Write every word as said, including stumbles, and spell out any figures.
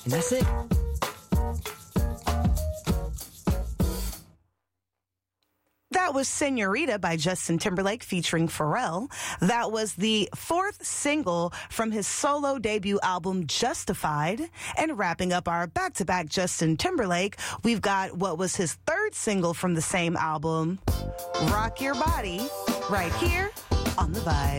And that's it. That was Senorita by Justin Timberlake featuring Pharrell. That was the fourth single from his solo debut album, Justified. And wrapping up our back-to-back Justin Timberlake, we've got what was his third single from the same album, Rock Your Body, right here on The Vibe.